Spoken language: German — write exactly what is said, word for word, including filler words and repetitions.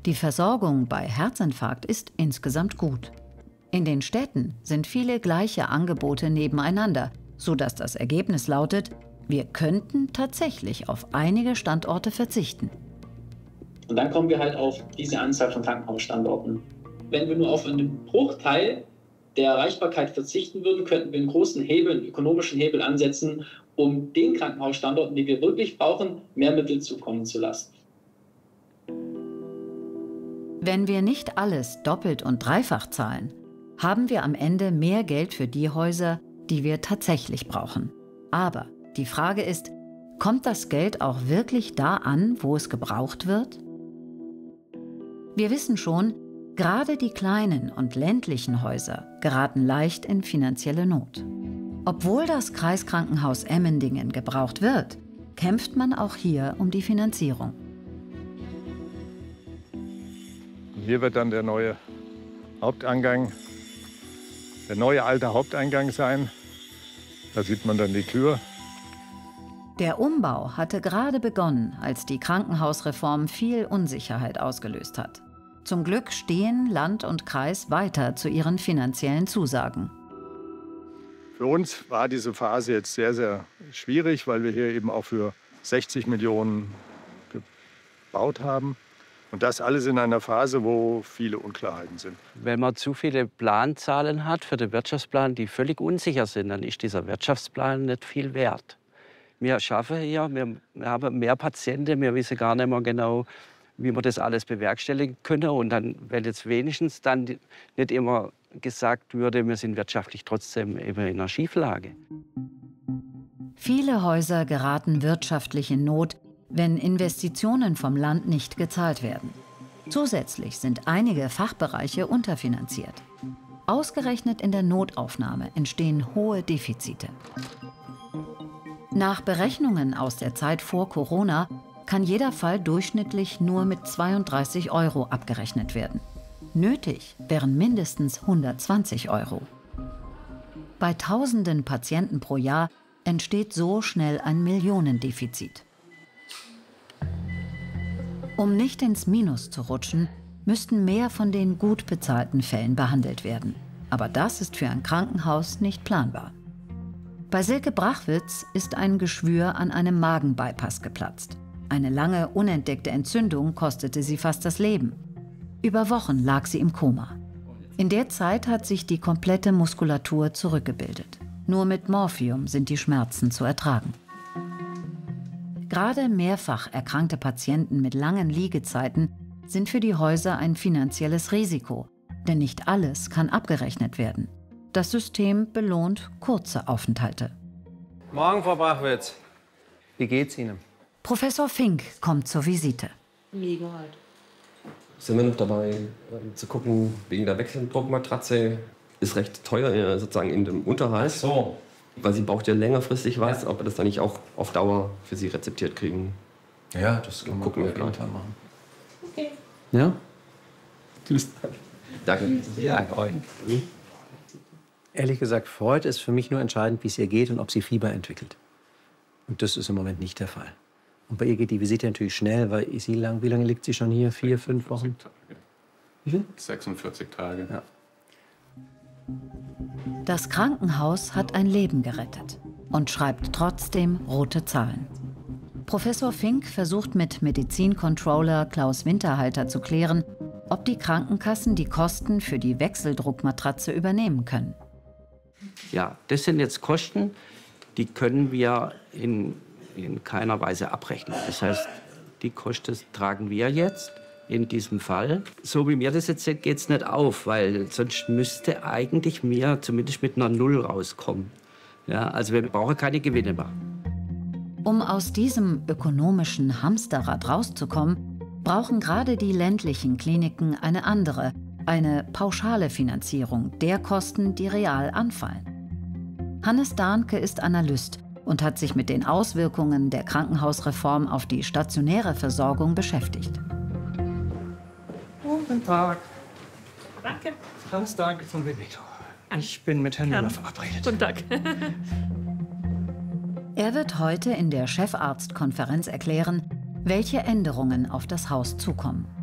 Die Versorgung bei Herzinfarkt ist insgesamt gut. In den Städten sind viele gleiche Angebote nebeneinander, sodass das Ergebnis lautet, wir könnten tatsächlich auf einige Standorte verzichten. Und dann kommen wir halt auf diese Anzahl von Krankenhausstandorten. Wenn wir nur auf einen Bruchteil der Erreichbarkeit verzichten würden, könnten wir einen großen Hebel, einen ökonomischen Hebel ansetzen, um den Krankenhausstandorten, die wir wirklich brauchen, mehr Mittel zukommen zu lassen. Wenn wir nicht alles doppelt und dreifach zahlen, haben wir am Ende mehr Geld für die Häuser, die wir tatsächlich brauchen. Aber die Frage ist, kommt das Geld auch wirklich da an, wo es gebraucht wird? Wir wissen schon, gerade die kleinen und ländlichen Häuser geraten leicht in finanzielle Not. Obwohl das Kreiskrankenhaus Emmendingen gebraucht wird, kämpft man auch hier um die Finanzierung. Hier wird dann der neue Haupteingang, der neue alte Haupteingang sein. Da sieht man dann die Tür. Der Umbau hatte gerade begonnen, als die Krankenhausreform viel Unsicherheit ausgelöst hat. Zum Glück stehen Land und Kreis weiter zu ihren finanziellen Zusagen. Für uns war diese Phase jetzt sehr, sehr schwierig, weil wir hier eben auch für sechzig Millionen gebaut haben. Und das alles in einer Phase, wo viele Unklarheiten sind. Wenn man zu viele Planzahlen hat für den Wirtschaftsplan, die völlig unsicher sind, dann ist dieser Wirtschaftsplan nicht viel wert. Wir schaffen hier, wir, wir haben mehr Patienten, wir wissen gar nicht mehr genau, wie wir das alles bewerkstelligen können. Und dann, wenn jetzt wenigstens dann nicht immer gesagt würde, wir sind wirtschaftlich trotzdem eben in einer Schieflage. Viele Häuser geraten wirtschaftlich in Not, wenn Investitionen vom Land nicht gezahlt werden. Zusätzlich sind einige Fachbereiche unterfinanziert. Ausgerechnet in der Notaufnahme entstehen hohe Defizite. Nach Berechnungen aus der Zeit vor Corona kann jeder Fall durchschnittlich nur mit zweiunddreißig Euro abgerechnet werden. Nötig wären mindestens hundertzwanzig Euro. Bei tausenden Patienten pro Jahr entsteht so schnell ein Millionendefizit. Um nicht ins Minus zu rutschen, müssten mehr von den gut bezahlten Fällen behandelt werden. Aber das ist für ein Krankenhaus nicht planbar. Bei Silke Brachwitz ist ein Geschwür an einem Magenbypass geplatzt. Eine lange unentdeckte Entzündung kostete sie fast das Leben. Über Wochen lag sie im Koma. In der Zeit hat sich die komplette Muskulatur zurückgebildet. Nur mit Morphium sind die Schmerzen zu ertragen. Gerade mehrfach erkrankte Patienten mit langen Liegezeiten sind für die Häuser ein finanzielles Risiko, denn nicht alles kann abgerechnet werden. Das System belohnt kurze Aufenthalte. Morgen, Frau Brachwitz. Wie geht's Ihnen? Professor Fink kommt zur Visite. Liegen halt. Sind wir noch dabei, äh, zu gucken, wegen der Wechseldruckmatratze ist recht teuer, äh, sozusagen in dem Unterhalt. Ach so. Weil sie braucht ja längerfristig was, Ja. ob wir das dann nicht auch auf Dauer für sie rezeptiert kriegen. Ja, das können wir Gucken wir auf jeden gerade. Fall machen. Okay. Ja? Tschüss. Danke. Ja, freuen. Ehrlich gesagt, Freud ist für mich nur entscheidend, wie es ihr geht und ob sie Fieber entwickelt. Und das ist im Moment nicht der Fall. Und bei ihr geht die Visite natürlich schnell, weil sie lang, wie lange liegt sie schon hier? Vier, fünf Wochen? Tage. Wie viel? sechsundvierzig Tage. Ja. Das Krankenhaus hat ein Leben gerettet und schreibt trotzdem rote Zahlen. Professor Fink versucht mit Medizincontroller Klaus Winterhalter zu klären, ob die Krankenkassen die Kosten für die Wechseldruckmatratze übernehmen können. Ja, das sind jetzt Kosten, die können wir in, in keiner Weise abrechnen. Das heißt, die Kosten tragen wir jetzt in diesem Fall. So wie mir das jetzt sieht, geht es nicht auf, weil sonst müsste eigentlich mir zumindest mit einer Null rauskommen. Ja, also wir brauchen keine Gewinne mehr. Um aus diesem ökonomischen Hamsterrad rauszukommen, brauchen gerade die ländlichen Kliniken eine andere, eine pauschale Finanzierung der Kosten, die real anfallen. Hannes Dahnke ist Analyst und hat sich mit den Auswirkungen der Krankenhausreform auf die stationäre Versorgung beschäftigt. Guten Tag. Danke. Hans Dahnke von Veneto. Ich bin mit Herrn Müller verabredet. Guten Tag. Er wird heute in der Chefarztkonferenz erklären, welche Änderungen auf das Haus zukommen.